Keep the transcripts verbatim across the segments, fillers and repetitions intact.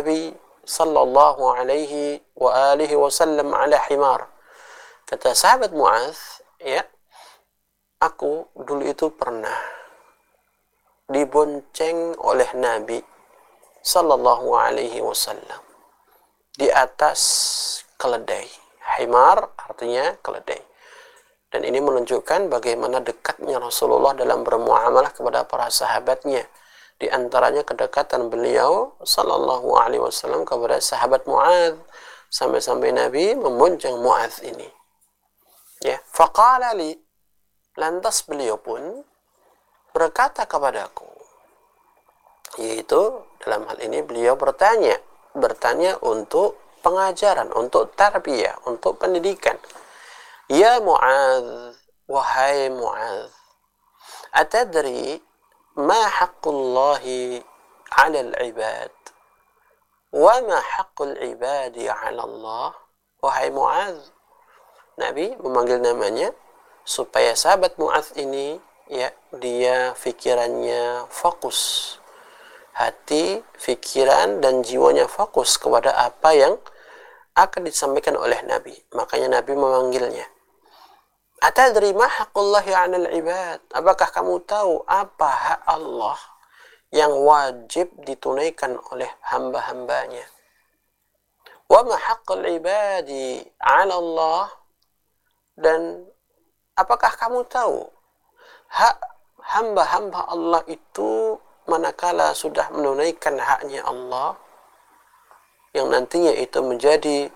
Nabi sallallahu alaihi wa alihi wasallam ala himar. Kata sahabat Mu'adz, ya, aku dulu itu pernah dibonceng oleh Nabi sallallahu alaihi wasallam di atas keledai. Himar artinya keledai. Dan ini menunjukkan bagaimana dekatnya Rasulullah dalam bermuamalah kepada para sahabatnya. Di antaranya kedekatan beliau sallallahu alaihi wasallam kepada sahabat Mu'adz, sampai-sampai Nabi membonceng Mu'adz ini. Ya, faqala li, lantas beliau pun berkata kepadaku, yaitu dalam hal ini beliau bertanya, bertanya untuk pengajaran, untuk tarbiyah, untuk pendidikan. Ya Mu'adz, wahai Mu'adz, atadri ma haqqullahi 'alal 'ibad wa ma haqqul 'ibadi 'ala Allah. Wahai Mu'adz, Nabi memanggil namanya supaya sahabat Mu'adz ini, ya, dia fikirannya fokus, hati, fikiran dan jiwanya fokus kepada apa yang akan disampaikan oleh Nabi. Makanya Nabi memanggilnya. Atadri ma haqqullahi 'alal 'ibad? Apakah kamu tahu apa hak Allah yang wajib ditunaikan oleh hamba-hambanya? Wa ma haqqul 'ibadi 'ala Allah? Dan apakah kamu tahu hak hamba-hamba Allah itu manakala sudah menunaikan haknya Allah, yang nantinya itu menjadi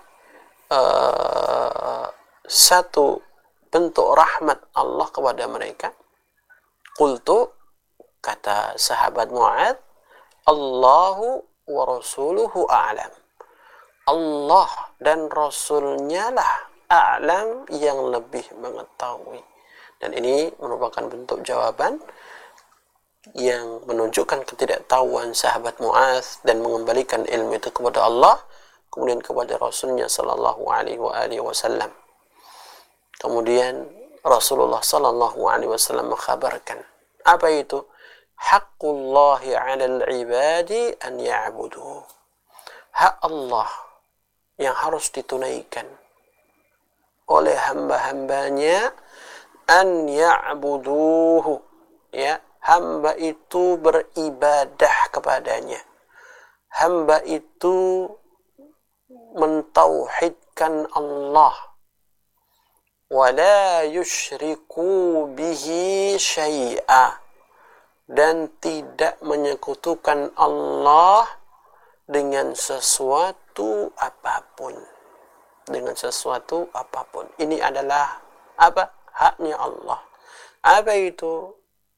uh, satu bentuk rahmat Allah kepada mereka? Qultu, kata sahabat Mu'adz, Allahu wa rasuluhu a'lam. Allah dan Rasulnya lah a'lam, yang lebih mengetahui. Dan ini merupakan bentuk jawaban yang menunjukkan ketidaktahuan sahabat Mu'adz dan mengembalikan ilmu itu kepada Allah, kemudian kepada Rasulnya sallallahu alaihi wa alihi wasallam. Kemudian Rasulullah sallallahu alaihi wasallam mengkhabarkan, apa itu? Haqqullahi 'alal 'ibadi an ya'budu. Hak Allah yang harus ditunaikan oleh hamba-hambanya, an ya'buduhu, ya, hamba itu beribadah kepadanya. Hamba itu mentauhidkan Allah. Wala yusyriku bihi syai'a, dan tidak menyekutukan Allah dengan sesuatu apapun. Dengan sesuatu apapun. Ini adalah apa? Haknya Allah. Apa itu?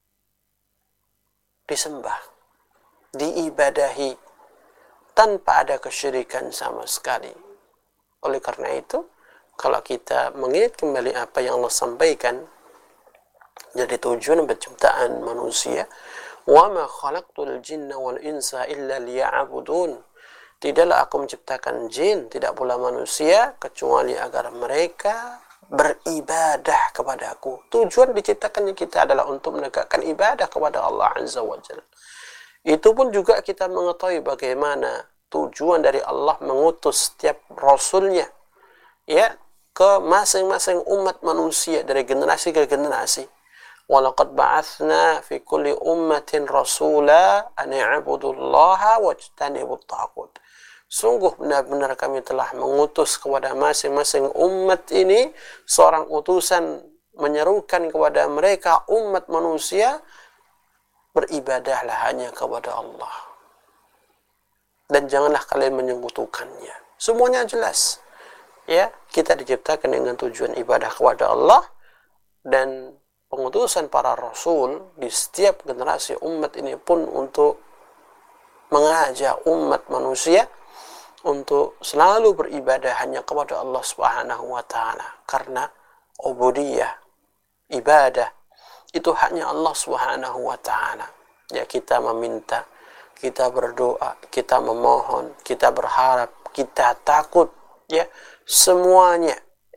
Disembah, diibadahi tanpa ada kesyirikan sama sekali. Oleh karena itu, kalau kita mengingat kembali apa yang Allah sampaikan jadi tujuan penciptaan manusia, wa ma khalaqtul jinna wal insa illa liya'budun. Tidaklah aku menciptakan jin, tidak pula manusia, kecuali agar mereka beribadah kepadaku. Tujuan diciptakannya kita adalah untuk menegakkan ibadah kepada Allah Azza wa Jalla. Itu pun juga kita mengetahui bagaimana tujuan dari Allah mengutus setiap rasulnya, ya, ke masing-masing umat manusia dari generasi ke generasi. Walaqad ba'atsna fi kulli ummatin rasula an i'budullaha wajtanibut taghut. Sungguh benar-benar kami telah mengutus kepada masing-masing umat ini seorang utusan menyerukan kepada mereka umat manusia, beribadahlah hanya kepada Allah dan janganlah kalian menyekutukannya. Semuanya jelas. Ya, kita diciptakan dengan tujuan ibadah kepada Allah, dan pengutusan para rasul di setiap generasi umat ini pun untuk mengajak umat manusia untuk selalu beribadah hanya kepada Allah Subhanahu wa taala, karena ubudiyah, ibadah itu haknya Allah Subhanahu wa taala. Ya, kita meminta, kita berdoa, kita memohon, kita berharap, kita takut, ya, semuanya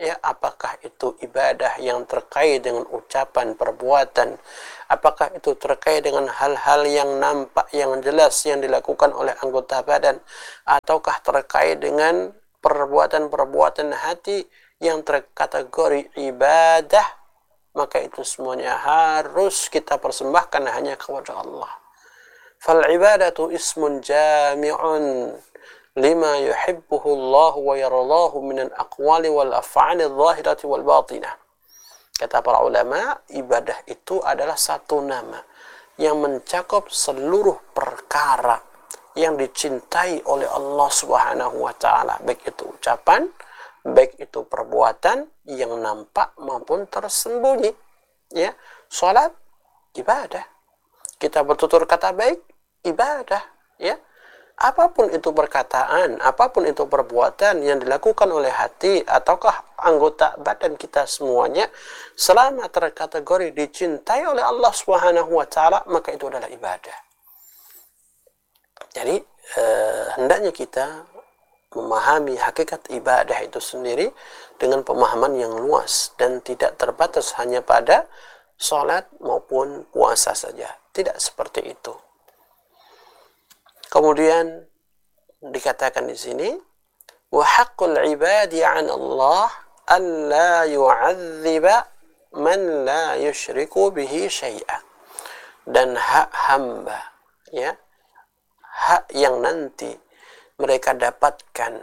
ya, apakah itu ibadah yang terkait dengan ucapan, perbuatan, apakah itu terkait dengan hal-hal yang nampak, yang jelas yang dilakukan oleh anggota badan, ataukah terkait dengan perbuatan-perbuatan hati yang terkategori ibadah, maka itu semuanya harus kita persembahkan hanya kepada Allah. Fal ibadatu ismun jami'un lima yuhibbuhu Allah wa yarallahu min al-aqwali wal af'ali adh-dhahirati wal batinah. Kata para ulama, ibadah itu adalah satu nama yang mencakup seluruh perkara yang dicintai oleh Allah Subhanahu wa taala, baik itu ucapan, baik itu perbuatan yang nampak maupun tersembunyi. Ya, salat ibadah. Kita bertutur kata baik ibadah, ya. Apapun itu perkataan, apapun itu perbuatan yang dilakukan oleh hati ataukah anggota badan kita semuanya, selama terkategori dicintai oleh Allah Subhanahu wa taala, maka itu adalah ibadah. Jadi eh, hendaknya kita memahami hakikat ibadah itu sendiri dengan pemahaman yang luas dan tidak terbatas hanya pada salat maupun puasa saja. Tidak seperti itu. Kemudian dikatakan di sini, wa haqqul ibadi 'an Allah alla yu'adziba man la yusyriku bihi syai'a. Dan hak hamba, ya, hak yang nanti mereka dapatkan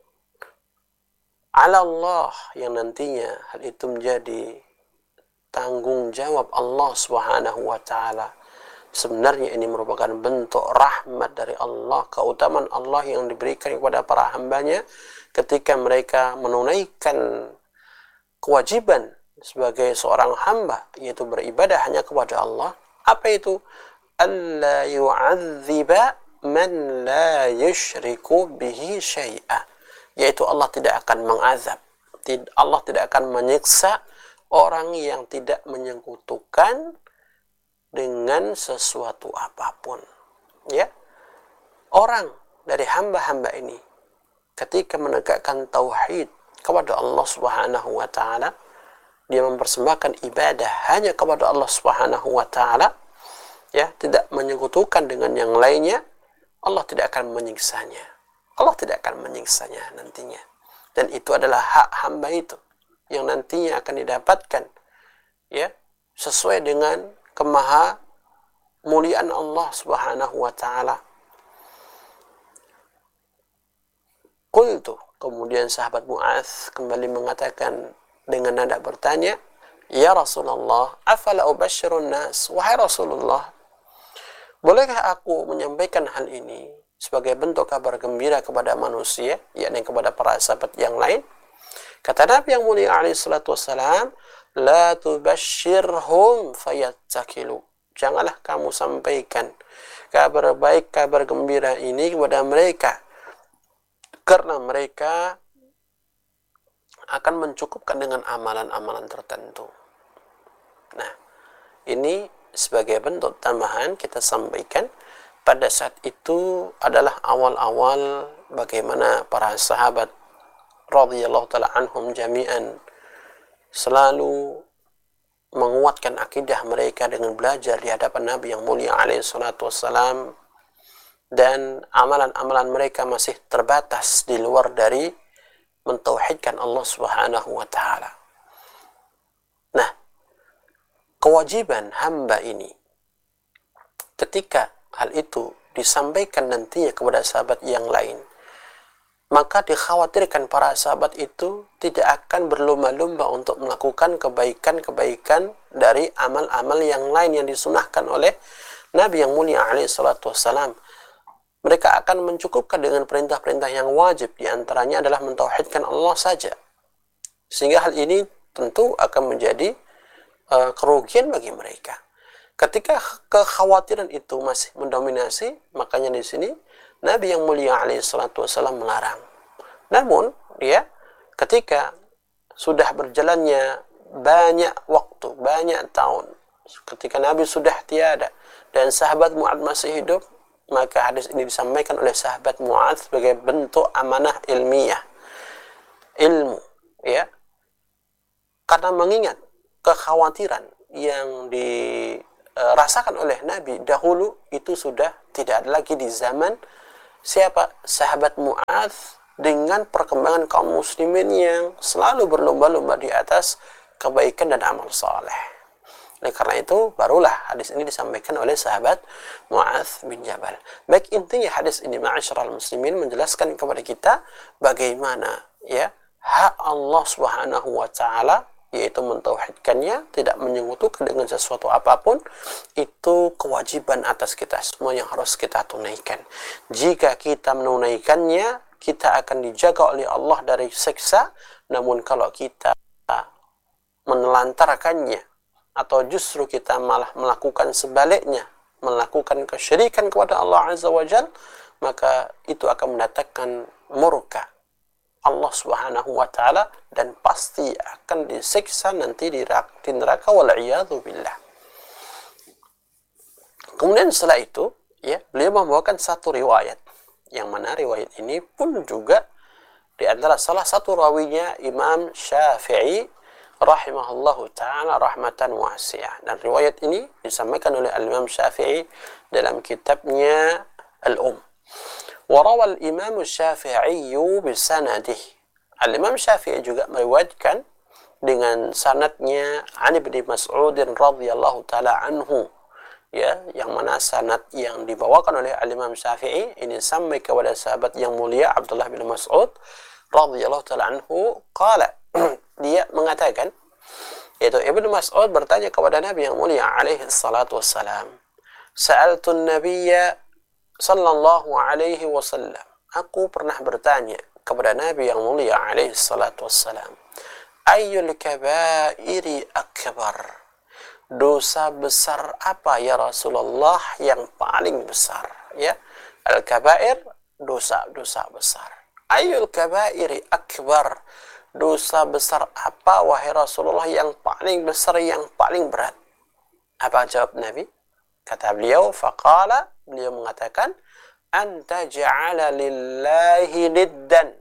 'ala Allah, yang nantinya hal itu menjadi tanggung jawab Allah Subhanahu wa taala. Sebenarnya ini merupakan bentuk rahmat dari Allah, keutamaan Allah yang diberikan kepada para hambanya ketika mereka menunaikan kewajiban sebagai seorang hamba, yaitu beribadah hanya kepada Allah. Apa itu? Alla yu'adziba man la yusyriku bihi syai'a. Yaitu Allah tidak akan mengazab, Allah tidak akan menyiksa orang yang tidak menyekutukan dengan sesuatu apapun. Ya, orang dari hamba-hamba ini ketika menegakkan tauhid kepada Allah Subhanahu wa taala, dia mempersembahkan ibadah hanya kepada Allah Subhanahu wa taala, ya, tidak menyekutukan dengan yang lainnya, Allah tidak akan menyiksanya. Allah tidak akan menyiksanya nantinya. Dan itu adalah hak hamba itu yang nantinya akan didapatkan, ya, sesuai dengan kemaha muliaan Allah Subhanahu wa taala. Qultu, kemudian sahabat Mu'adz kembali mengatakan dengan nada bertanya, ya Rasulullah, afala ubashshirun nas? Wahai Rasulullah, bolehkah aku menyampaikan hal ini sebagai bentuk kabar gembira kepada manusia, yakni kepada para sahabat yang lain? Kata Nabi yang mulia alaihi salatu wassalam, la tubashshirhum fayattakilu. Janganlah kamu sampaikan kabar baik, kabar gembira ini kepada mereka, karena mereka akan mencukupkan dengan amalan-amalan tertentu. Nah, ini sebagai bentuk tambahan kita sampaikan, pada saat itu adalah awal-awal bagaimana para sahabat radhiyallahu ta'ala anhum jami'an selalu menguatkan akidah mereka dengan belajar di hadapan Nabi yang mulia alaihi salatu wassalam, dan amalan-amalan mereka masih terbatas di luar dari mentauhidkan Allah Subhanahu wa taala. Nah, kewajiban hamba ini ketika hal itu disampaikan nantinya kepada sahabat yang lain, maka dikhawatirkan para sahabat itu tidak akan berlomba-lomba untuk melakukan kebaikan-kebaikan dari amal-amal yang lain yang disunahkan oleh Nabi yang mulia alaihi salatu wassalam. Mereka akan mencukupkan dengan perintah-perintah yang wajib, diantaranya adalah mentauhidkan Allah saja. Sehingga hal ini tentu akan menjadi uh, kerugian bagi mereka. Ketika kekhawatiran itu masih mendominasi, makanya di sini Nabi yang mulia alaihi salatu wassalam melarang. Namun, ya, ketika sudah berjalannya banyak waktu, banyak tahun, ketika Nabi sudah tiada dan sahabat Mu'adz masih hidup, maka hadis ini disampaikan oleh sahabat Mu'adz sebagai bentuk amanah ilmiah, ilmu, ya, karena mengingat kekhawatiran yang dirasakan oleh Nabi dahulu itu sudah tidak ada lagi di zaman siapa? Sahabat Mu'adz, dengan perkembangan kaum muslimin yang selalu berlomba-lomba di atas kebaikan dan amal saleh. Oleh karena itu, barulah hadis ini disampaikan oleh sahabat Mu'adz bin Jabal. Baik, intinya hadis ini ma'asyiral muslimin menjelaskan kepada kita bagaimana ya hak Allah Subhanahu wa taala, yaitu mentauhidkannya, tidak menyekutukan dengan sesuatu apapun, itu kewajiban atas kita semua yang harus kita tunaikan. Jika kita menunaikannya, kita akan dijaga oleh Allah dari siksa. Namun kalau kita menelantarkannya, atau justru kita malah melakukan sebaliknya, melakukan kesyirikan kepada Allah Azza wa Jal, maka itu akan mendatangkan murka Allah Subhanahu wa taala dan pasti akan disiksa nanti di neraka wal'iyadzu billah. Kemudian setelah itu, ya, beliau membawakan satu riwayat, yang mana riwayat ini pun juga di antara salah satu rawinya Imam Syafi'i rahimahullahu ta'ala rahmatan wasi'ah. Dan riwayat ini disampaikan oleh Al-Imam Syafi'i dalam kitabnya Al-Um. Warawal Imam Syafi'i bisanadih. Al-Imam Syafi'i juga meriwayatkan dengan sanadnya an Ibnu Mas'ud radhiyallahu ta'ala anhu. Ya, yang mana sanad yang dibawakan oleh Al-Imam Syafi'i ini sampai kepada sahabat yang mulia Abdullah bin Mas'ud radhiyallahu ta'ala anhu, qala, dia mengatakan, yaitu Ibnu Mas'ud bertanya kepada Nabi yang mulia alaihi salatu wassalam, sa'altu an-nabiyya sallallahu alaihi wasallam, aku pernah bertanya kepada Nabi yang mulia alaihi salatu wassalam, ayyul kabairi akbar, dosa besar apa ya Rasulullah yang paling besar? Ya, al-kabair, dosa-dosa besar. Ayyul kabairi akbar, dosa besar apa wahai Rasulullah yang paling besar, yang paling berat? Apa jawab Nabi? Kata beliau, faqala, beliau mengatakan, anta ja'ala lillahi niddan,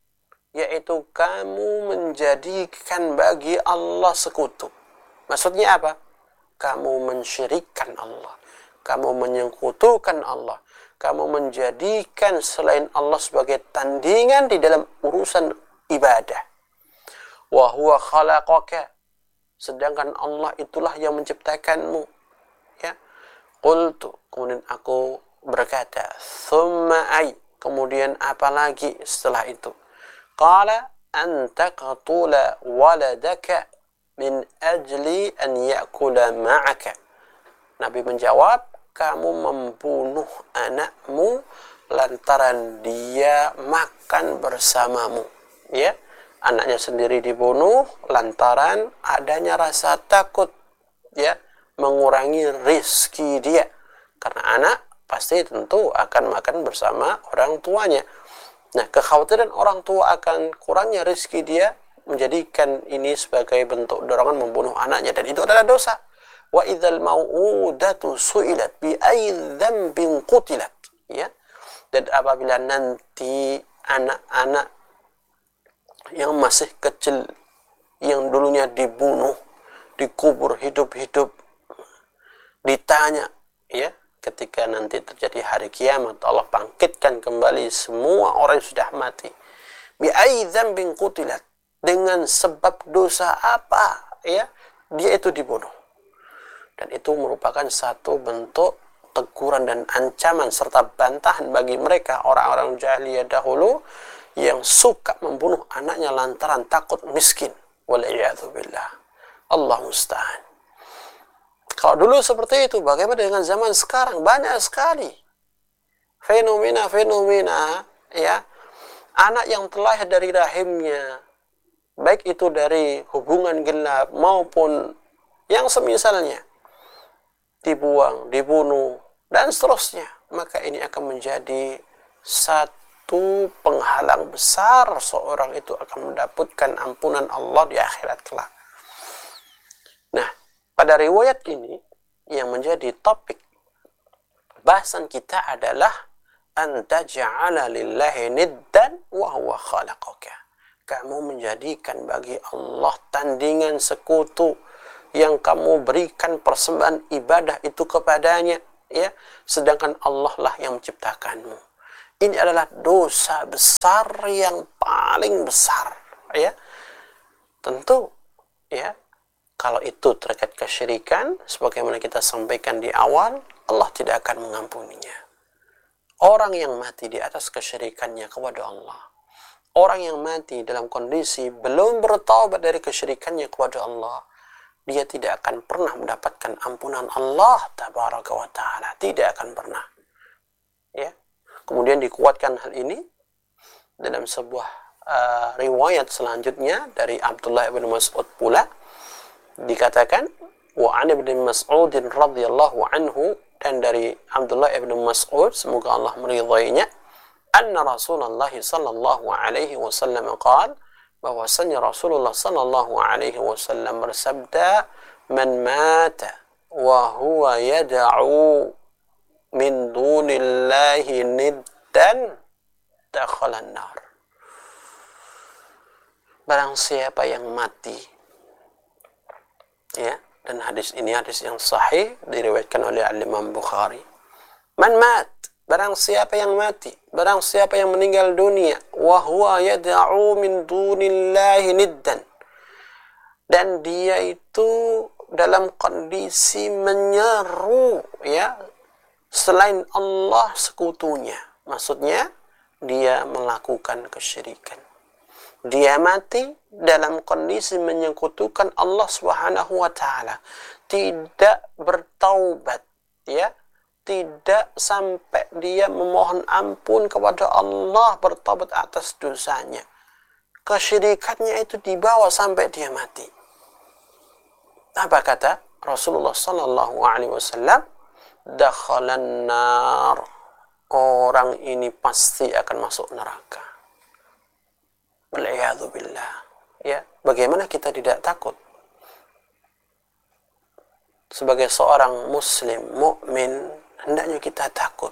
yaitu kamu menjadikan bagi Allah sekutu. Maksudnya apa? Kamu mensyirikkan Allah, kamu menyekutukan Allah, kamu menjadikan selain Allah sebagai tandingan di dalam urusan ibadah. Wa huwa khalaqaka, sedangkan Allah itulah yang menciptakanmu. Ya. Qultu, kemudian aku berkata, thumma ay, kemudian apa lagi setelah itu? Qala an taqtula waladaka min ajli an ya'kula ma'aka. Nabi menjawab, kamu membunuh anakmu lantaran dia makan bersamamu. Ya. Anaknya sendiri dibunuh lantaran adanya rasa takut, ya, mengurangi rizki dia, karena anak pasti tentu akan makan bersama orang tuanya. Nah, kekhawatiran orang tua akan kurangnya rizki dia menjadikan ini sebagai bentuk dorongan membunuh anaknya, dan itu adalah dosa. Wa idzal mau'udatu su'ilat bi ayyi dzambin qutilat, ya. Dan apabila nanti anak-anak yang masih kecil, yang dulunya dibunuh, dikubur hidup-hidup, ditanya, ya, ketika nanti terjadi hari kiamat, Allah bangkitkan kembali semua orang yang sudah mati. Bi ayyi dzambin qutilat, dengan sebab dosa apa, ya, dia itu dibunuh. Dan itu merupakan satu bentuk teguran dan ancaman serta bantahan bagi mereka orang-orang jahiliyah dahulu yang suka membunuh anaknya lantaran takut miskin. Wal'iyadzu billah. Allah musta'an. Kalau dulu seperti itu, bagaimana dengan zaman sekarang? Banyak sekali fenomena-fenomena, ya, anak yang terlahir dari rahimnya, baik itu dari hubungan gelap maupun yang semisalnya, dibuang, dibunuh, dan seterusnya. Maka ini akan menjadi satu itu penghalang besar seorang itu akan mendapatkan ampunan Allah di akhirat kelak. Nah, pada riwayat ini yang menjadi topik bahasan kita adalah anta ja'ala lillahi niddan wa huwa khalaqaka. kamu menjadikan bagi Allah tandingan sekutu yang kamu berikan persembahan ibadah itu kepadanya, ya, sedangkan Allah lah yang menciptakanmu. Ini adalah dosa besar yang paling besar, ya. Tentu, ya, kalau itu terkait kesyirikan, sebagaimana kita sampaikan di awal, Allah tidak akan mengampuninya. Orang yang mati di atas kesyirikannya kepada Allah, orang yang mati dalam kondisi belum bertaubat dari kesyirikannya kepada Allah, dia tidak akan pernah mendapatkan ampunan Allah tabaraka wa ta'ala. Tidak akan pernah. Ya. Kemudian dikuatkan hal ini dalam sebuah uh, riwayat selanjutnya dari Abdullah bin Mas'ud pula. Dikatakan, wa an ibn Mas'ud radhiyallahu anhu, dan dari Abdullah bin Mas'ud, semoga Allah meridainya, anna Rasulullah sallallahu alaihi wasallam qala, bahwasanya Rasulullah sallallahu alaihi wasallam bersabda, man mata wa huwa yad'u min dunillahi niddan dakhala an-nar. Barang siapa yang mati, ya, dan hadis ini hadis yang sahih diriwayatkan oleh Imam Bukhari. Man mat, barang siapa yang mati, barang siapa yang meninggal dunia, wa huwa yad'u min dunillahi niddan, dan dia itu dalam kondisi menyeru, ya, selain Allah sekutunya. Maksudnya dia melakukan kesyirikan. Dia mati dalam kondisi menyekutukan Allah Subhanahu wa taala, tidak bertaubat, ya. Tidak sampai dia memohon ampun kepada Allah, bertobat atas dosanya. Kesyirikannya itu dibawa sampai dia mati. Apa kata Rasulullah sallallahu alaihi wasallam? Dakhalan nar. Orang ini pasti akan masuk neraka. Wal'iyadzu billah. Ya, bagaimana kita tidak takut? Sebagai seorang muslim mukmin, hendaknya kita takut.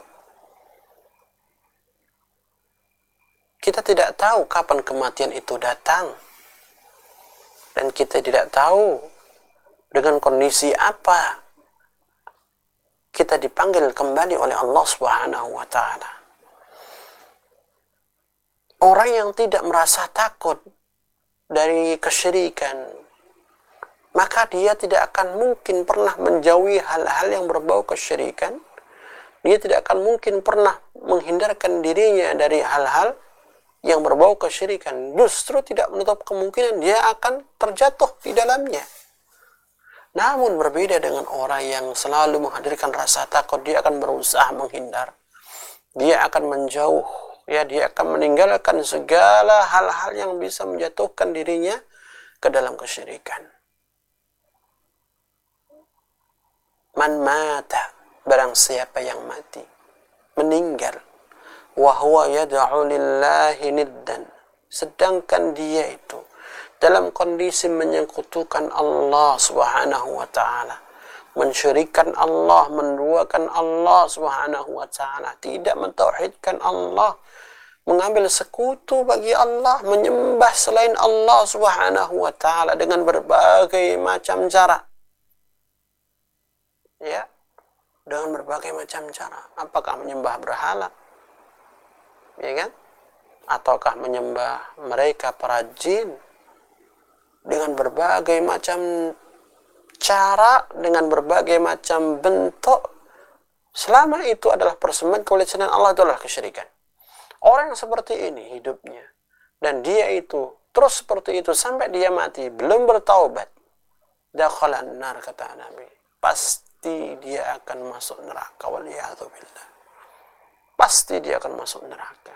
Kita tidak tahu kapan kematian itu datang. Dan kita tidak tahu dengan kondisi apa kita dipanggil kembali oleh Allah Subhanahu wa taala. Orang yang tidak merasa takut dari kesyirikan, maka dia tidak akan mungkin pernah menjauhi hal-hal yang berbau kesyirikan. Dia tidak akan mungkin pernah menghindarkan dirinya dari hal-hal yang berbau kesyirikan. Justru tidak menutup kemungkinan dia akan terjatuh di dalamnya. Namun berbeda dengan orang yang selalu menghadirkan rasa takut, dia akan berusaha menghindar. Dia akan menjauh, ya, dia akan meninggalkan segala hal-hal yang bisa menjatuhkan dirinya ke dalam kesyirikan. Man mata, barang siapa yang mati, meninggal, wa huwa yad'u lillahi niddan, sedangkan dia itu dalam kondisi menyekutukan Allah Subhanahu wa taala, mensyirikkan Allah, menduakan Allah Subhanahu wa taala, tidak mentauhidkan Allah, mengambil sekutu bagi Allah, menyembah selain Allah Subhanahu wa taala dengan berbagai macam cara. Ya, dengan berbagai macam cara. Apakah menyembah berhala? Ya kan? Ataukah menyembah mereka para jin? Dengan berbagai macam cara, dengan berbagai macam bentuk, selama itu adalah persembahan kepada selain Allah, itu adalah kesyirikan. Orang yang seperti ini hidupnya, dan dia itu terus seperti itu sampai dia mati, belum bertaubat, dakhalan nar, kata Nabi, pasti dia akan masuk neraka. Wal'iyadzu billah. Pasti dia akan masuk neraka.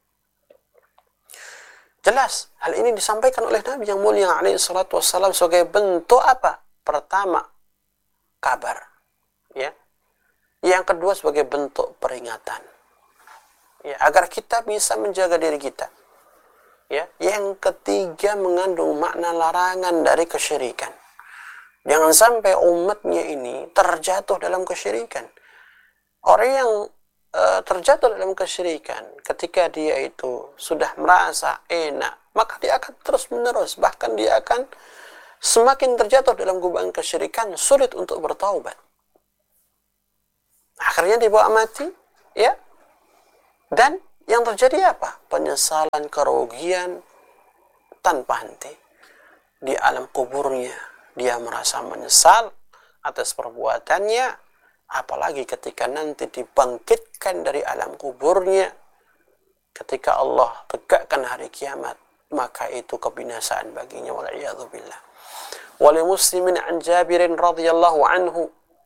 Jelas, hal ini disampaikan oleh Nabi yang mulia alaihi salatu wassalam sebagai bentuk apa? Pertama, kabar. Ya. Yang kedua sebagai bentuk peringatan. Ya, agar kita bisa menjaga diri kita. Ya. Yang ketiga mengandung makna larangan dari kesyirikan. Jangan sampai umatnya ini terjatuh dalam kesyirikan. Orang yang terjatuh dalam kesyirikan ketika dia itu sudah merasa enak maka dia akan terus menerus, bahkan dia akan semakin terjatuh dalam lubang kesyirikan, sulit untuk bertaubat. Akhirnya dibawa mati, ya. Dan yang terjadi apa? Penyesalan, kerugian tanpa henti. Di alam kuburnya dia merasa menyesal atas perbuatannya, apalagi ketika nanti dibangkitkan dari alam kuburnya, ketika Allah tegakkan hari kiamat, maka itu kebinasaan baginya, wal'iyadzubillah. Wali muslimin an Jabirin radhiyallahu anhu,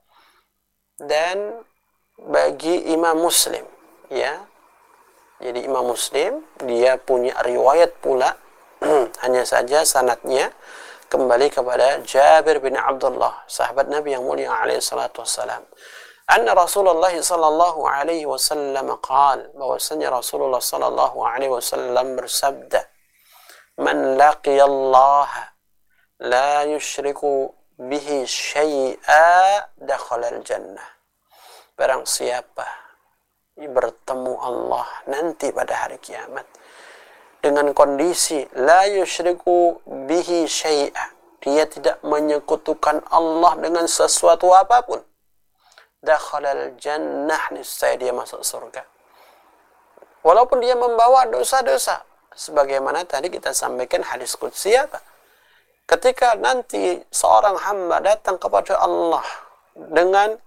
dan bagi Imam Muslim, ya, jadi Imam Muslim dia punya riwayat pula, hanya saja sanadnya kembali kepada Jabir bin Abdullah, sahabat Nabi yang mulia alaihi salatu wassalam. Anna Rasulullah sallallahu alaihi wasallam qaal, bahwasanya Rasulullah sallallahu alaihi wasallam bersabda, "Man laqiya Allah la yusyriku bihi syai'a dakhala al-jannah." Barang siapa bertemu Allah nanti pada hari kiamat dengan kondisi la yusyriku bihi syai'a, dia tidak menyekutukan Allah dengan sesuatu apapun, dakhalal jannah, niscaya dia masuk surga. Walaupun dia membawa dosa-dosa, sebagaimana tadi kita sampaikan hadis qudsi apa? Ketika nanti seorang hamba datang kepada Allah dengan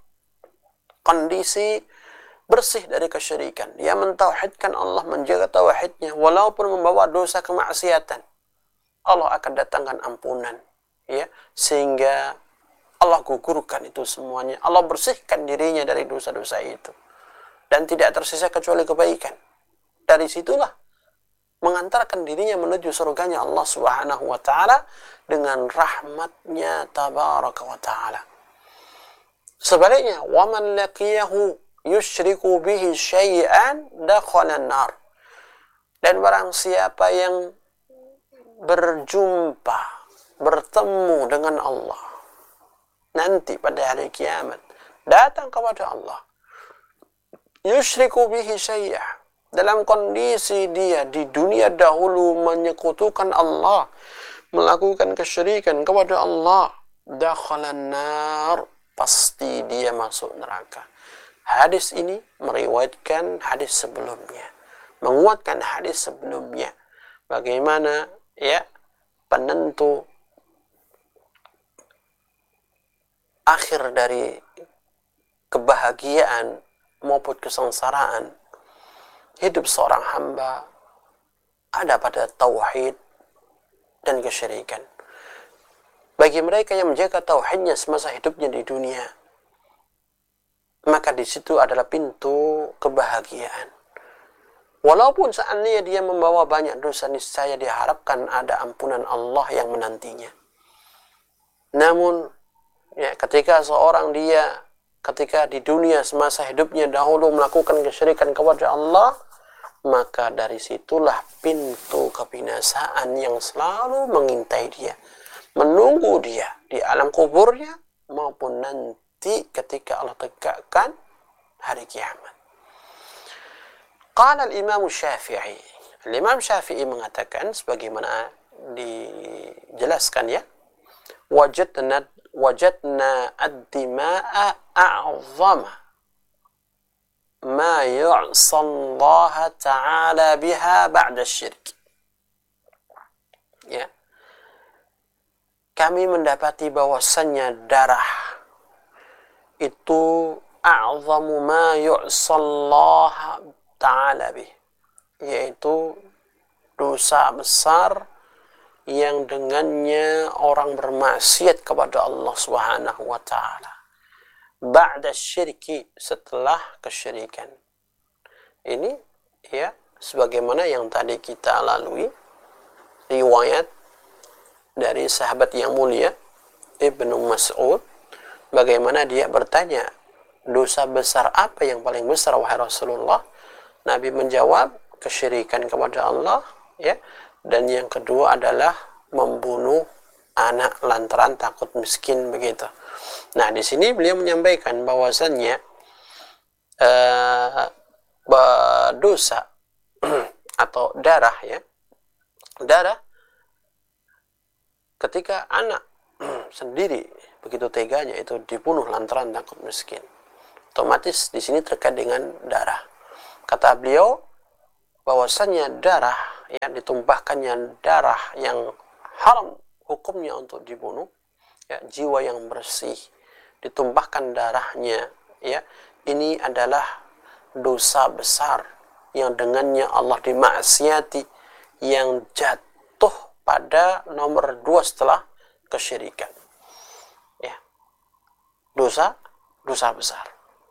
kondisi bersih dari kesyirikan, dia mentauhidkan Allah, menjaga tauhidnya, walaupun membawa dosa kemaksiatan, Allah akan datangkan ampunan, ya, sehingga Allah gugurkan itu semuanya, Allah bersihkan dirinya dari dosa-dosa itu, dan tidak tersisa kecuali kebaikan. Dari situlah mengantarkan dirinya menuju surganya Allah Subhanahu wa taala dengan rahmatnya tabaraka wa taala. Sebaliknya, wa man laqiyahu yusyriku bihi syai'an dakhala an-nar, dan barang siapa yang berjumpa, bertemu dengan Allah nanti pada hari kiamat, datang kepada Allah, yusyriku bihi syai'an, dalam kondisi dia di dunia dahulu menyekutukan Allah, melakukan kesyirikan kepada Allah, dakhala an-nar, pasti dia masuk neraka. Hadis ini meriwayatkan hadis sebelumnya, menguatkan hadis sebelumnya. Bagaimana, ya, penentu akhir dari kebahagiaan maupun kesengsaraan hidup seorang hamba ada pada tauhid dan kesyirikan. Bagi mereka yang menjaga tauhidnya semasa hidupnya di dunia, maka di situ adalah pintu kebahagiaan. Walaupun seandainya dia membawa banyak dosa, niscaya diharapkan ada ampunan Allah yang menantinya. Namun, ya, ketika seorang dia ketika di dunia semasa hidupnya dahulu melakukan kesyirikan kepada Allah, maka dari situlah pintu kebinasaan yang selalu mengintai dia, menunggu dia di alam kuburnya maupun nanti ketika Allah tegakkan hari kiamat. Qala al-Imam Syafi'i, Al-Imam Syafi'i mengatakan sebagaimana dijelaskan, ya, wajadna wajadna ad-dima'a a'zama ma yu'sa Allah ta'ala biha ba'da syirk. Ya, kami mendapati bahwasannya darah itu a'zamu ma yu'sa Allah ta'ala bih, yaitu dosa besar yang dengannya orang bermaksiat kepada Allah Subhanahu wa taala. Ba'da syirki, setelah kesyirikan. Ini, ya, sebagaimana yang tadi kita lalui riwayat dari sahabat yang mulia Ibnu Mas'ud, bagaimana dia bertanya, dosa besar apa yang paling besar wahai Rasulullah? Nabi menjawab, kesyirikan kepada Allah, ya, dan yang kedua adalah membunuh anak lantaran takut miskin, begitu. Nah, di sini beliau menyampaikan bahwasannya uh, dosa atau darah, ya, darah ketika anak sendiri begitu teganya itu dibunuh lantaran takut miskin. Otomatis di sini terkait dengan darah. Kata beliau bahwasanya darah yang ditumpahkannya darah yang haram hukumnya untuk dibunuh, ya, jiwa yang bersih ditumpahkan darahnya, ya, ini adalah dosa besar yang dengannya Allah dimaksiati, yang jatuh pada nomor dua setelah kesyirikan, ya, dosa dosa besar.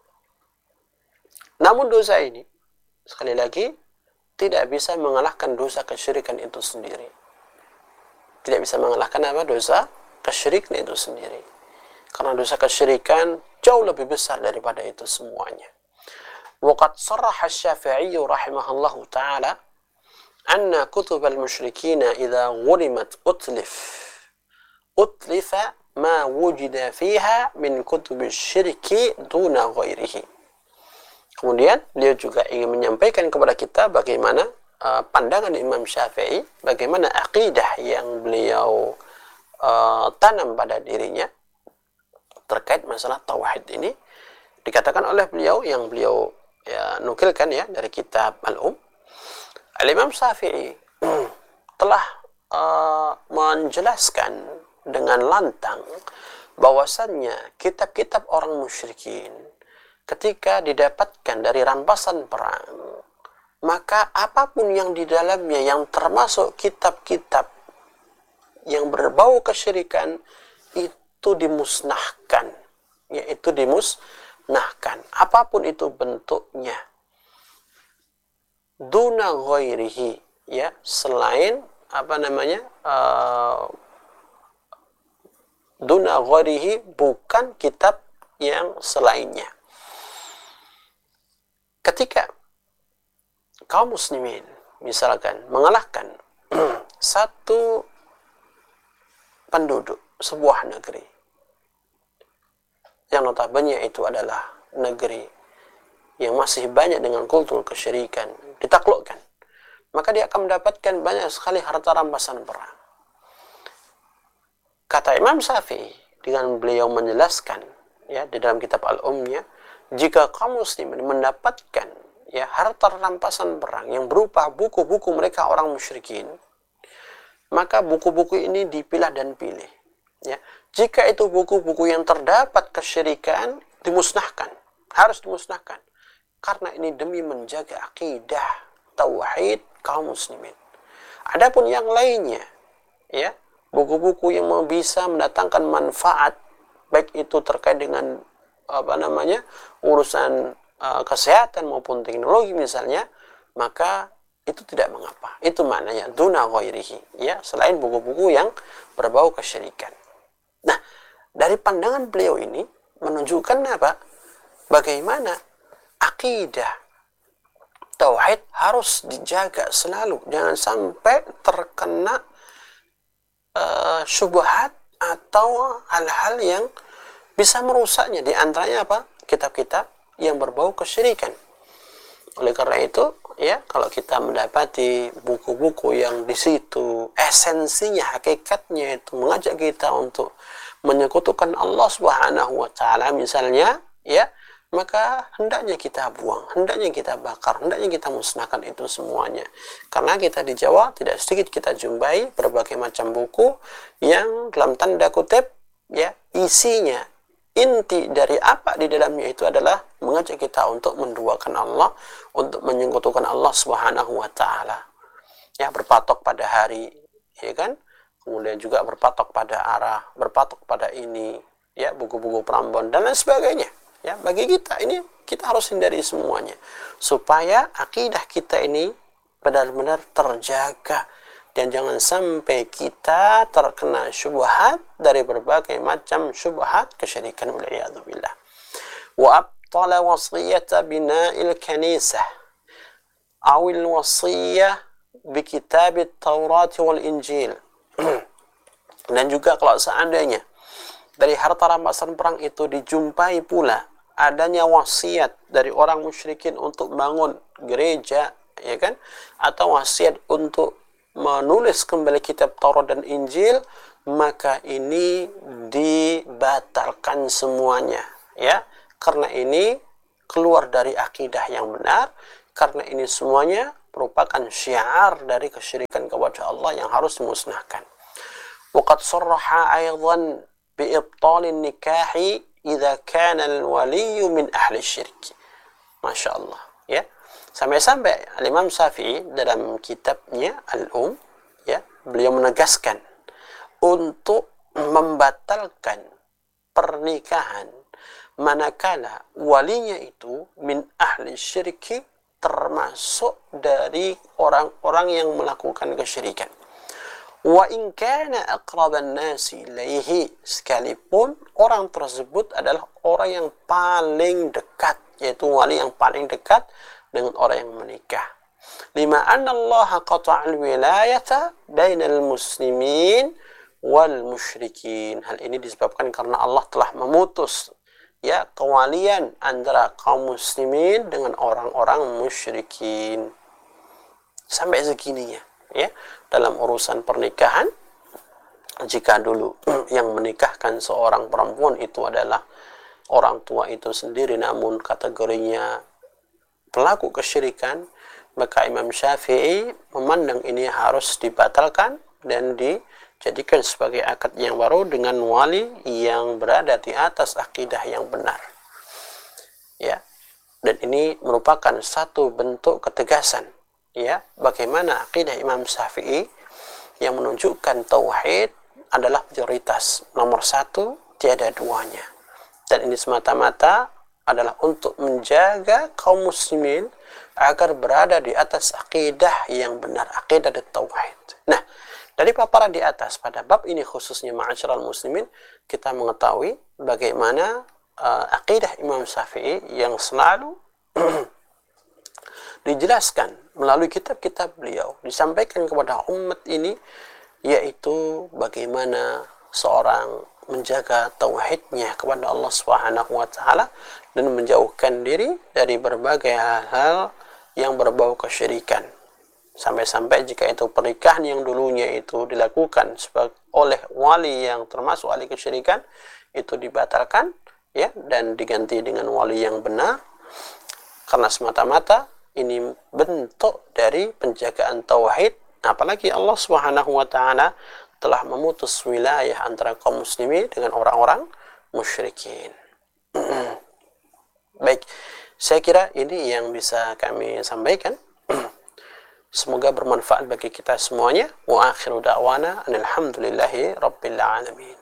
Namun dosa ini sekali lagi tidak bisa mengalahkan dosa kesyirikan itu sendiri. Tidak bisa mengalahkan apa? Dosa kesyirikan itu sendiri. Karena dosa kesyirikan jauh lebih besar daripada itu semuanya. Waqad sarraha Asy-Syafi'i rahimahullahu taala anna kutub al-musyrikin idza ghurimat utlif utlifa ma wujida fiha min kutub asy-syirki duna ghairihi. Kemudian beliau juga ingin menyampaikan kepada kita bagaimana uh, pandangan Imam Syafi'i, bagaimana akidah yang beliau uh, tanam pada dirinya terkait masalah tauhid ini. Dikatakan oleh beliau yang beliau ya, nukilkan ya dari kitab Al-Um, Al-Imam Syafi'i telah uh, menjelaskan dengan lantang bahwasannya kitab-kitab orang musyrikin ketika didapatkan dari rampasan perang, maka apapun yang di dalamnya yang termasuk kitab-kitab yang berbau kesyirikan itu dimusnahkan, yaitu dimusnahkan, apapun itu bentuknya, duna ghairihi, ya, selain apa namanya uh, duna ghairihi, bukan kitab yang selainnya. Ketika kaum muslimin misalkan mengalahkan satu penduduk sebuah negeri yang notabene itu adalah negeri yang masih banyak dengan kultur kesyirikan, ditaklukkan, maka dia akan mendapatkan banyak sekali harta rampasan perang. Kata Imam Syafi'i dengan beliau menjelaskan ya di dalam kitab Al-Ummnya, jika kaum muslimin mendapatkan ya harta rampasan perang yang berupa buku-buku mereka orang musyrikin, maka buku-buku ini dipilah dan pilih. Ya, jika itu buku-buku yang terdapat kesyirikan, dimusnahkan, harus dimusnahkan, karena ini demi menjaga akidah tauhid kaum muslimin. Adapun yang lainnya, ya, buku-buku yang bisa mendatangkan manfaat, baik itu terkait dengan apa namanya urusan uh, kesehatan maupun teknologi misalnya, maka itu tidak mengapa. Itu maknanya duna ghairihi, ya, selain buku-buku yang berbau kesyirikan. Nah, dari pandangan beliau ini menunjukkan apa? Bagaimana akidah tauhid harus dijaga selalu, jangan sampai terkena uh, syubhat atau hal-hal yang bisa merusaknya. Di antaranya apa? Kitab-kitab yang berbau kesyirikan. Oleh karena itu, ya, kalau kita mendapati buku-buku yang di situ esensinya, hakikatnya itu mengajak kita untuk menyekutukan Allah Subhanahu wa taala misalnya, ya, maka hendaknya kita buang, hendaknya kita bakar, hendaknya kita musnahkan itu semuanya. Karena kita di Jawa tidak sedikit kita jumpai berbagai macam buku yang dalam tanda kutip, ya, isinya, inti dari apa di dalamnya itu adalah mengajak kita untuk menduakan Allah, untuk menyekutukan Allah Subhanahu wa taala. Ya, berpatok pada hari, ya kan? Kemudian juga berpatok pada arah, berpatok pada ini, ya, buku-buku Prambon dan lain sebagainya. Ya, bagi kita ini kita harus hindari semuanya supaya akidah kita ini benar-benar terjaga. Dan jangan sampai kita terkena syubhat dari berbagai macam syubhat kesyirikan, wal'iyadzubillah. Wa abtala wasiyata bina'il kanisah awil wasiyah bi kitab at-Taurat wal Injil. Dan juga kalau seandainya dari harta rampasan perang itu dijumpai pula adanya wasiat dari orang musyrikin untuk bangun gereja, ya kan, atau wasiat untuk menulis kembali kitab Taurat dan Injil, maka ini dibatalkan semuanya, ya, karena ini keluar dari akidah yang benar, karena ini semuanya merupakan syiar dari kesyirikan kepada Allah yang harus dimusnahkan. Waqad sarraha aydan bi ibtalin nikahi idza kana al-waliyyu min ahli syirk. Masya Allah, ya. Sampai-sampai Imam Syafi'i dalam kitabnya Al-Um, ya, beliau menegaskan untuk membatalkan pernikahan manakala walinya itu min ahli syirki, termasuk dari orang-orang yang melakukan kesyirikan. Wa in kana aqraban nasi ilaihi, sekalipun orang tersebut adalah orang yang paling dekat, yaitu wali yang paling dekat dengan orang yang menikah. Lima anna Allah qata'al wilayata bainal muslimin wal musyrikin. Hal ini disebabkan karena Allah telah memutus, ya, kewalian antara kaum muslimin dengan orang-orang musyrikin. Sampai segininya, ya, dalam urusan pernikahan. Jika dulu yang menikahkan seorang perempuan itu adalah orang tua itu sendiri, namun kategorinya pelaku kesyirikan, maka Imam Syafi'i memandang ini harus dibatalkan dan dijadikan sebagai akad yang baru dengan wali yang berada di atas akidah yang benar, ya. Dan ini merupakan satu bentuk ketegasan, ya, bagaimana akidah Imam Syafi'i yang menunjukkan tauhid adalah prioritas nomor satu, tiada duanya. Dan ini semata-mata adalah untuk menjaga kaum muslimin agar berada di atas akidah yang benar, akidah dan tauhid. Nah, dari paparan di atas pada bab ini khususnya ma'asyiral muslimin, kita mengetahui bagaimana uh, akidah Imam Syafi'i yang selalu dijelaskan melalui kitab-kitab beliau, disampaikan kepada umat ini, yaitu bagaimana seorang menjaga tauhidnya kepada Allah Subhanahu wa taala dan menjauhkan diri dari berbagai hal-hal yang berbau kesyirikan. Sampai-sampai jika itu pernikahan yang dulunya itu dilakukan oleh wali yang termasuk ahli kesyirikan, itu dibatalkan, ya, dan diganti dengan wali yang benar, karena semata-mata ini bentuk dari penjagaan tauhid. Apalagi Allah Subhanahu wa taala telah memutus wilayah antara kaum muslimin dengan orang-orang musyrikin. Baik, saya kira ini yang bisa kami sampaikan. Semoga bermanfaat bagi kita semuanya. Wa akhiru da'wana alhamdulillahi rabbil alamin.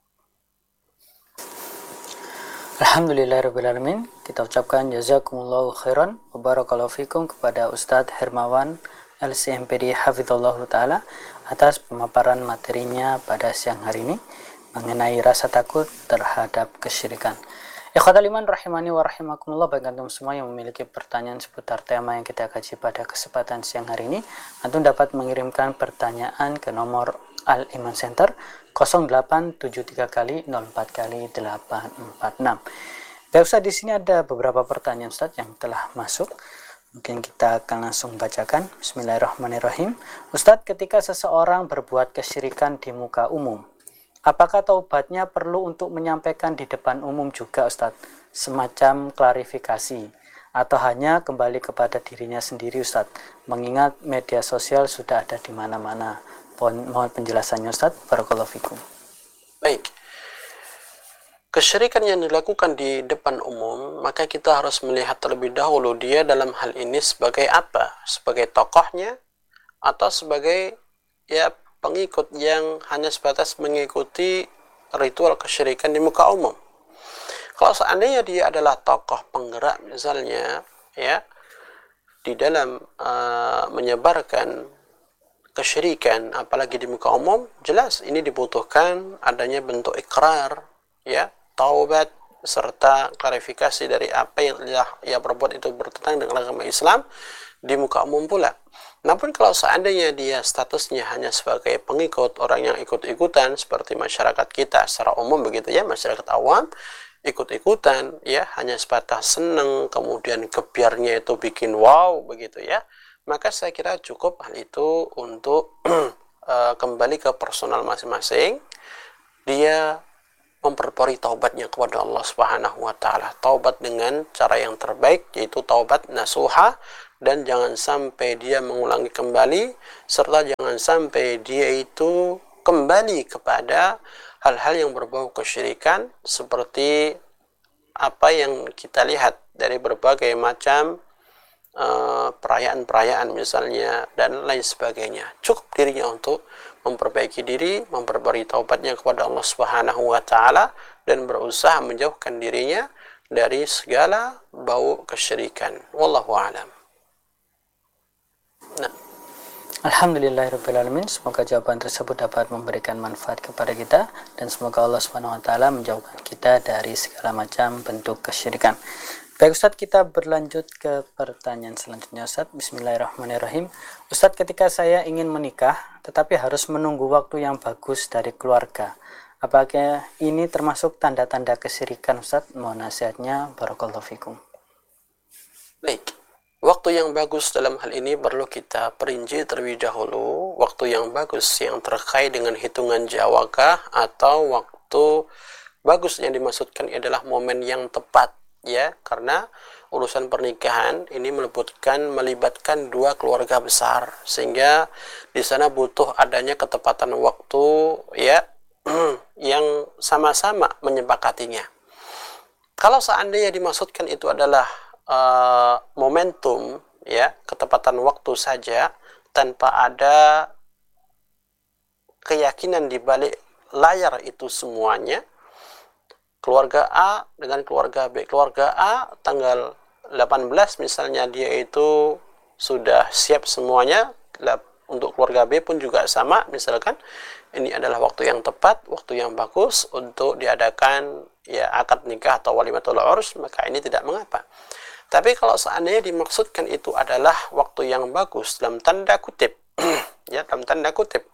Alhamdulillahirabbil alamin. Kita ucapkan jazakumullahu khairan wa barakallahu fikum kepada Ustadz Hermawan L C M P D Hafizallahu Ta'ala atas pemaparan materinya pada siang hari ini mengenai rasa takut terhadap kesyirikan. Ikhwatal iman rahimani wa rahimakumullah, bagi antum semua yang memiliki pertanyaan seputar tema yang kita kaji pada kesempatan siang hari ini, antum dapat mengirimkan pertanyaan ke nomor Al Iman Center nol delapan tujuh tiga kali nol empat kali delapan empat enam. Baik Ustaz, di sini ada beberapa pertanyaan Ustaz yang telah masuk. Mungkin kita akan langsung bacakan. Bismillahirrahmanirrahim. Ustadz, ketika seseorang berbuat kesyirikan di muka umum, apakah taubatnya perlu untuk menyampaikan di depan umum juga Ustadz? Semacam klarifikasi. Atau hanya kembali kepada dirinya sendiri Ustadz? Mengingat media sosial sudah ada di mana-mana. Mohon penjelasannya Ustadz. Barakallahu fikum. Baik. Kesyirikan yang dilakukan di depan umum, maka kita harus melihat terlebih dahulu dia dalam hal ini sebagai apa? Sebagai tokohnya atau sebagai, ya, pengikut yang hanya sebatas mengikuti ritual kesyirikan di muka umum. Kalau seandainya dia adalah tokoh penggerak misalnya, ya, di dalam uh, menyebarkan kesyirikan apalagi di muka umum, jelas ini dibutuhkan adanya bentuk ikrar, ya, taubat serta klarifikasi dari apa yang ia berbuat itu bertentangan dengan agama Islam di muka umum pula. Namun kalau seandainya dia statusnya hanya sebagai pengikut, orang yang ikut-ikutan seperti masyarakat kita secara umum begitu, ya, masyarakat awam ikut-ikutan, ya, hanya sebatas seneng, kemudian kebiarnya itu bikin wow begitu, ya, maka saya kira cukup hal itu untuk uh, kembali ke personal masing-masing. Dia memperbarui taubatnya kepada Allah Subhanahu wa taala. Taubat dengan cara yang terbaik, yaitu taubat nasuha, dan jangan sampai dia mengulangi kembali, serta jangan sampai dia itu kembali kepada hal-hal yang berbau kesyirikan seperti apa yang kita lihat dari berbagai macam uh, perayaan-perayaan misalnya dan lain sebagainya. Cukup dirinya untuk memperbaiki diri, memperbarui taubatnya kepada Allah Subhanahu wa taala, dan berusaha menjauhkan dirinya dari segala bau kesyirikan. Wallahu a'lam. Nah, Alhamdulillahirabbil alamin. Semoga jawaban tersebut dapat memberikan manfaat kepada kita, dan semoga Allah Subhanahu wa taala menjauhkan kita dari segala macam bentuk kesyirikan. Baik Ustadz, kita berlanjut ke pertanyaan selanjutnya Ustadz. Bismillahirrahmanirrahim. Ustadz, ketika saya ingin menikah tetapi harus menunggu waktu yang bagus dari keluarga, apakah ini termasuk tanda-tanda kesyirikan Ustadz? Mohon nasihatnya, barakallahu fikum. Baik. Waktu yang bagus dalam hal ini perlu kita perinci terlebih dahulu. Waktu yang bagus yang terkait dengan hitungan Jawakah atau waktu bagus yang dimaksudkan adalah momen yang tepat, ya, karena urusan pernikahan ini melibatkan melibatkan dua keluarga besar, sehingga di sana butuh adanya ketepatan waktu, ya, yang sama-sama menyepakatinya. Kalau seandainya dimaksudkan itu adalah uh, momentum, ya, ketepatan waktu saja tanpa ada keyakinan di balik layar itu semuanya, keluarga A dengan keluarga B. Keluarga A tanggal delapan belas misalnya dia itu sudah siap semuanya, untuk keluarga B pun juga sama, misalkan ini adalah waktu yang tepat, waktu yang bagus untuk diadakan, ya, akad nikah atau walimatul urs, maka ini tidak mengapa. Tapi kalau seandainya dimaksudkan itu adalah waktu yang bagus dalam tanda kutip, ya, dalam tanda kutip,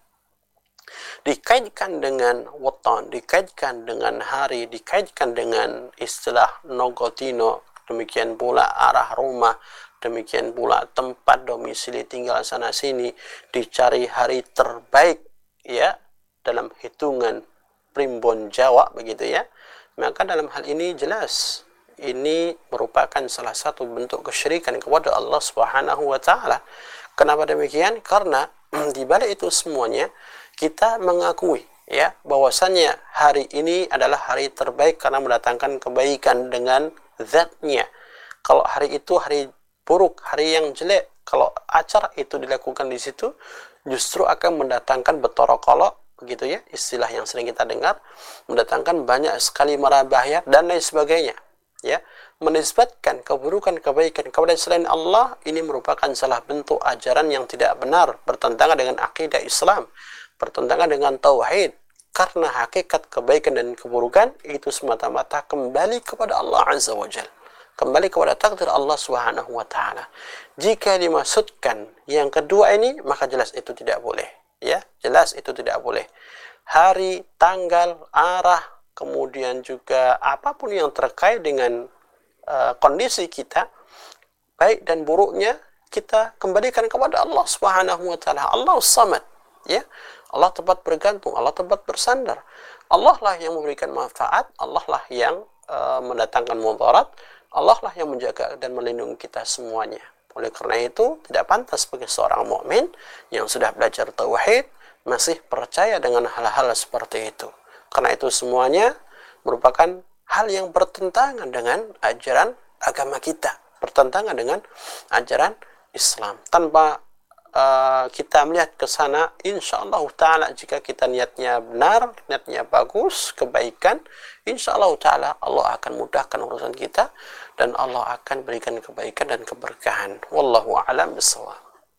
dikaitkan dengan weton, dikaitkan dengan hari, dikaitkan dengan istilah nogotino, demikian pula arah rumah, demikian pula tempat domisili tinggal sana sini, dicari hari terbaik, ya, dalam hitungan primbon Jawa, begitu ya. Maka dalam hal ini jelas ini merupakan salah satu bentuk kesyirikan kepada Allah Subhanahu wa taala. Kenapa demikian? Karena di balik itu semuanya kita mengakui, ya, bahwasannya hari ini adalah hari terbaik karena mendatangkan kebaikan dengan zatnya. Kalau hari itu hari buruk, hari yang jelek, kalau acara itu dilakukan di situ justru akan mendatangkan betorokolok, begitu ya, istilah yang sering kita dengar, mendatangkan banyak sekali mara bahaya dan lain sebagainya, ya. Menisbatkan keburukan kebaikan kepada selain Allah ini merupakan salah bentuk ajaran yang tidak benar, bertentangan dengan akidah Islam, bertentangan dengan tauhid, karena hakikat kebaikan dan keburukan itu semata-mata kembali kepada Allah Azza wa Jalla, kembali kepada takdir Allah Subhanahu wa taala. Jika dimaksudkan yang kedua ini, maka jelas itu tidak boleh, ya, jelas itu tidak boleh. Hari, tanggal, arah, kemudian juga apapun yang terkait dengan uh, kondisi kita, baik dan buruknya, kita kembalikan kepada Allah Subhanahu wa taala. Allah Samad, ya. Allah tempat bergantung, Allah tempat bersandar. Allah lah yang memberikan manfaat, Allah lah yang uh, mendatangkan mudarat, Allah lah yang menjaga dan melindungi kita semuanya. Oleh karena itu, tidak pantas bagi seorang mukmin yang sudah belajar tauhid masih percaya dengan hal-hal seperti itu. Karena itu semuanya merupakan hal yang bertentangan dengan ajaran agama kita, bertentangan dengan ajaran Islam. Tanpa uh, kita melihat ke sana, insyaallah taala, jika kita niatnya benar, niatnya bagus, kebaikan, insyaallah taala Allah akan mudahkan urusan kita dan Allah akan berikan kebaikan dan keberkahan. Wallahu a'lam bishawab.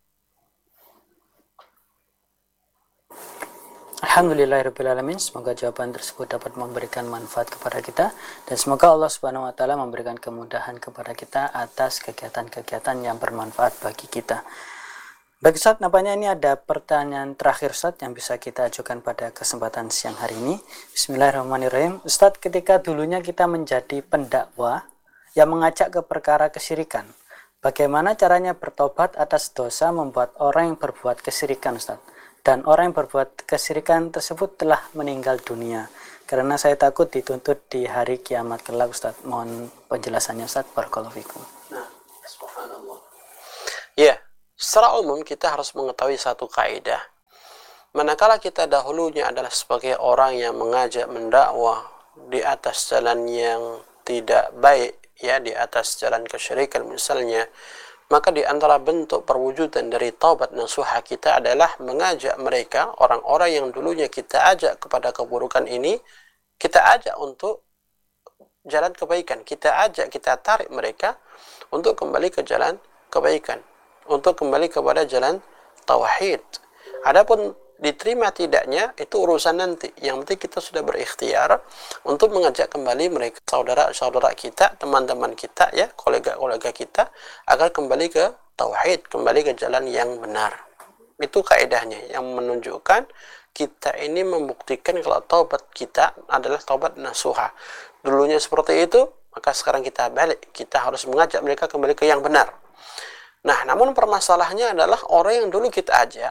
Alhamdulillahirrahmanirrahim. Semoga jawaban tersebut dapat memberikan manfaat kepada kita, dan semoga Allah Subhanahu wa taala memberikan kemudahan kepada kita atas kegiatan-kegiatan yang bermanfaat bagi kita. Baik Ustaz, nampaknya ini ada pertanyaan terakhir Ustaz yang bisa kita ajukan pada kesempatan siang hari ini. Bismillahirrahmanirrahim. Ustaz, ketika dulunya kita menjadi pendakwa yang mengajak ke perkara kesyirikan, Bagaimana caranya bertobat atas dosa membuat orang yang berbuat kesyirikan, Ustaz? Dan orang yang berbuat kesyirikan tersebut telah meninggal dunia. Karena saya takut dituntut di hari kiamat kelak, Ustaz. Mohon penjelasannya, Ustaz. Barakallahu fikum. Nah, subhanallah. Ya, secara umum kita harus mengetahui satu kaidah. Manakala kita dahulunya adalah sebagai orang yang mengajak mendakwah di atas jalan yang tidak baik, ya, di atas jalan kesyirikan misalnya, maka di antara bentuk perwujudan dari taubat nasuha kita adalah mengajak mereka, orang-orang yang dulunya kita ajak kepada keburukan ini, kita ajak untuk jalan kebaikan, kita ajak, kita tarik mereka untuk kembali ke jalan kebaikan, untuk kembali kepada jalan tauhid. Adapun diterima tidaknya itu urusan nanti. Yang penting kita sudah berikhtiar untuk mengajak kembali mereka, saudara-saudara kita, teman-teman kita, ya, kolega-kolega kita, agar kembali ke tauhid, kembali ke jalan yang benar. Itu kaidahnya yang menunjukkan kita ini membuktikan kalau taubat kita adalah taubat nasuha. Dulunya seperti itu, maka sekarang kita balik, kita harus mengajak mereka kembali ke yang benar. Nah, namun permasalahannya adalah orang yang dulu kita ajak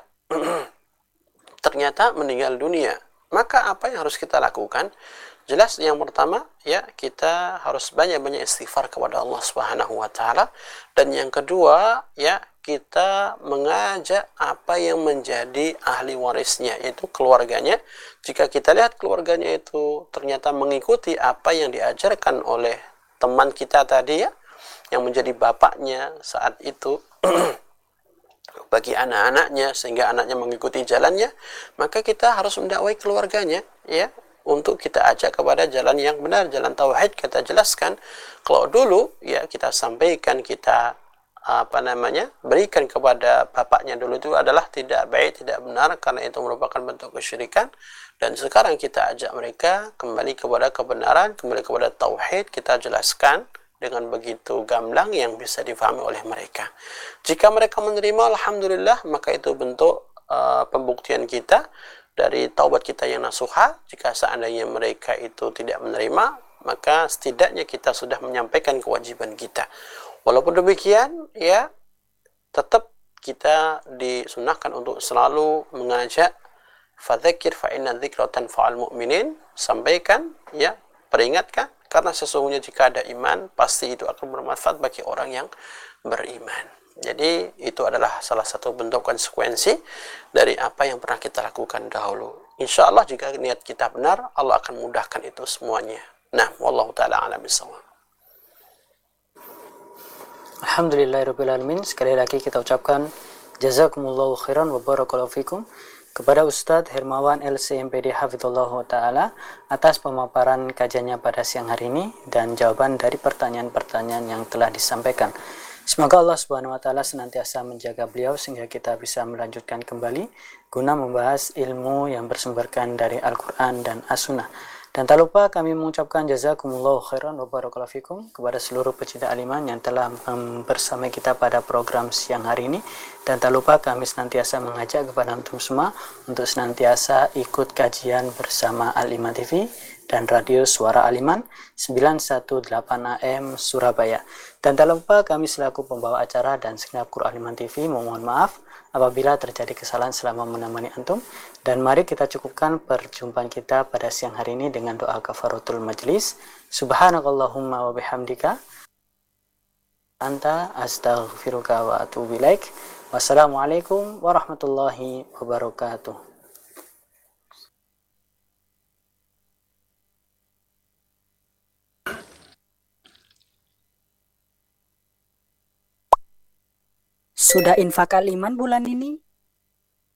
ternyata meninggal dunia. Maka apa yang harus kita lakukan? Jelas yang pertama, ya, kita harus banyak-banyak istighfar kepada Allah Subhanahu wa taala, dan yang kedua, ya, kita mengajak apa yang menjadi ahli warisnya, yaitu keluarganya. Jika kita lihat keluarganya itu ternyata mengikuti apa yang diajarkan oleh teman kita tadi, ya, yang menjadi bapaknya saat itu bagi anak-anaknya, sehingga anaknya mengikuti jalannya, maka kita harus mendakwai keluarganya, ya, untuk kita ajak kepada jalan yang benar, jalan tauhid. Kita jelaskan kalau dulu, ya, kita sampaikan, kita apa namanya berikan kepada bapaknya dulu itu adalah tidak baik, tidak benar, karena itu merupakan bentuk kesyirikan. Dan sekarang kita ajak mereka kembali kepada kebenaran, kembali kepada tauhid. Kita jelaskan dengan begitu gamblang yang bisa difahami oleh mereka. Jika mereka menerima, alhamdulillah, maka itu bentuk uh, pembuktian kita dari taubat kita yang nasuha. Jika seandainya mereka itu tidak menerima, maka setidaknya kita sudah menyampaikan kewajiban kita. Walaupun demikian, ya, tetap kita disunahkan untuk selalu mengajak, fadzakir fa inna dzikra tanfa'ul mu'minin, sampaikan, ya, peringatkan, karena sesungguhnya jika ada iman, pasti itu akan bermanfaat bagi orang yang beriman. Jadi itu adalah salah satu bentuk konsekuensi dari apa yang pernah kita lakukan dahulu. Insya Allah jika niat kita benar, Allah akan mudahkan itu semuanya. Nah, wallahu ta'ala a'lam bishawab. Alhamdulillahirrabbilalamin. Sekali lagi kita ucapkan jazakumullahu khairan wa barakallahu fikum kepada Ustadz Hermawan L C M P D Hafizallahu Ta'ala atas pemaparan kajiannya pada siang hari ini dan jawaban dari pertanyaan-pertanyaan yang telah disampaikan. Semoga Allah Subhanahu wa taala senantiasa menjaga beliau sehingga kita bisa melanjutkan kembali guna membahas ilmu yang bersumberkan dari Al-Qur'an dan As-Sunnah. Dan tak lupa kami mengucapkan jazakumullahu khairan wa barakallahu fikum kepada seluruh pecinta aliman yang telah bersama kita pada program siang hari ini. Dan tak lupa kami senantiasa mengajak kepada antum semua untuk senantiasa ikut kajian bersama Al-Iman T V dan Radio Suara Aliman sembilan satu delapan A M Surabaya. Dan tak lupa kami selaku pembawa acara dan segenap kru Al-Iman T V memohon maaf apabila terjadi kesalahan selama menemani antum. Dan mari kita cukupkan perjumpaan kita pada siang hari ini dengan doa kafaratul majlis. Subhanakallahumma wa bihamdika anta astaghfiruka wa atubu ilaik. Wassalamualaikum warahmatullahi wabarakatuh. Sudah infak Al-Iman bulan ini?